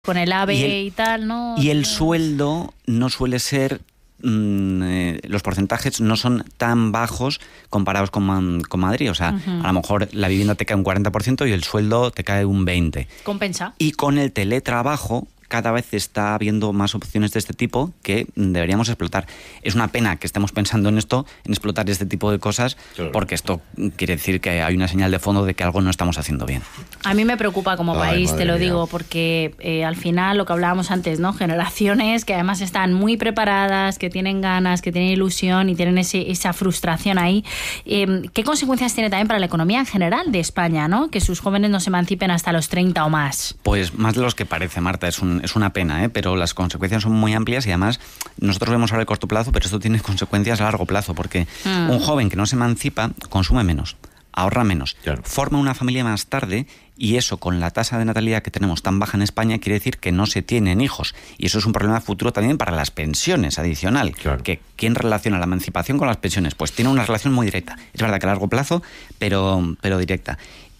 Con el AVE y tal, ¿no? Y el sueldo no suele ser... los porcentajes no son tan bajos comparados con Madrid. O sea, a lo mejor la vivienda te cae un 40% y el sueldo te cae un 20%. Compensa. Y con el teletrabajo cada vez está habiendo más opciones de este tipo que deberíamos explotar. Es una pena que estemos pensando en esto, en explotar este tipo de cosas, claro, porque esto quiere decir que hay una señal de fondo de que algo no estamos haciendo bien. A mí me preocupa como país, te lo digo, porque al final lo que hablábamos antes, ¿no? Generaciones que además están muy preparadas, que tienen ganas, que tienen ilusión y tienen esa frustración ahí. ¿Qué consecuencias tiene también para la economía en general de España, ¿no? Que sus jóvenes no se emancipen hasta los 30 o más. Pues más de los que parece, Marta. Es una pena, pero las consecuencias son muy amplias y además nosotros vemos ahora el corto plazo, pero esto tiene consecuencias a largo plazo, porque un joven que no se emancipa consume menos, ahorra menos, claro, forma una familia más tarde, y eso, con la tasa de natalidad que tenemos tan baja en España, quiere decir que no se tienen hijos. Y eso es un problema futuro también para las pensiones, adicional. Claro. Que ¿quién relaciona la emancipación con las pensiones? Pues tiene una relación muy directa. Es verdad que a largo plazo, pero directa.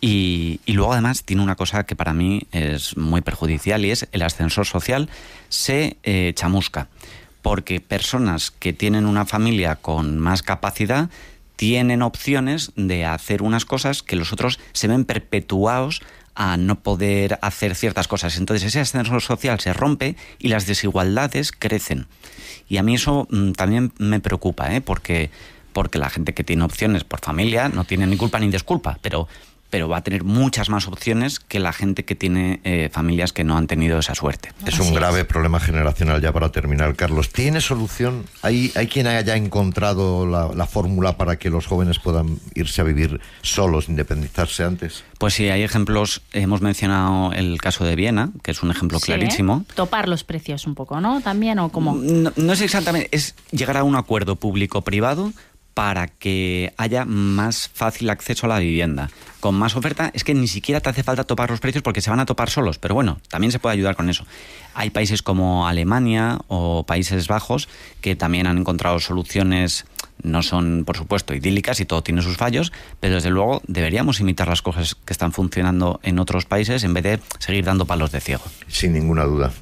Y luego además tiene una cosa que para mí es muy perjudicial, y es el ascensor social se chamusca. Porque personas que tienen una familia con más capacidad tienen opciones de hacer unas cosas que los otros se ven perpetuados a no poder hacer ciertas cosas. Entonces ese ascensor social se rompe y las desigualdades crecen. Y a mí eso también me preocupa, porque la gente que tiene opciones por familia no tiene ni culpa ni desculpa, pero va a tener muchas más opciones que la gente que tiene familias que no han tenido esa suerte. Es un grave problema generacional. Ya para terminar, Carlos, ¿tiene solución? ¿Hay quien haya encontrado la fórmula para que los jóvenes puedan irse a vivir solos, independizarse antes? Pues sí, hay ejemplos. Hemos mencionado el caso de Viena, que es un ejemplo clarísimo. Topar los precios un poco, ¿no? También, ¿o cómo? No es exactamente, es llegar a un acuerdo público-privado para que haya más fácil acceso a la vivienda. Con más oferta es que ni siquiera te hace falta topar los precios porque se van a topar solos, pero bueno, también se puede ayudar con eso. Hay países como Alemania o Países Bajos que también han encontrado soluciones. No son, por supuesto, idílicas y todo tiene sus fallos, pero desde luego deberíamos imitar las cosas que están funcionando en otros países en vez de seguir dando palos de ciego. Sin ninguna duda.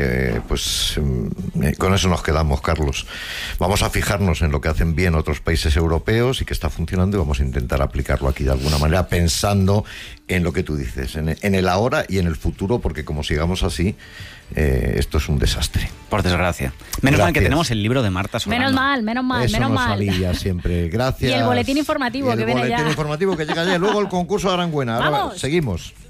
Con eso nos quedamos, Carlos. Vamos a fijarnos en lo que hacen bien otros países europeos y que está funcionando, y vamos a intentar aplicarlo aquí de alguna manera, pensando en lo que tú dices, en el ahora y en el futuro, porque como sigamos así, esto es un desastre. Por desgracia. Menos mal que tenemos el libro de Marta Solano. Menos mal. Eso nos salía siempre. Gracias. Y el boletín informativo que viene ya. El boletín informativo que llega ya. Luego el concurso de Arangüena. Ahora seguimos.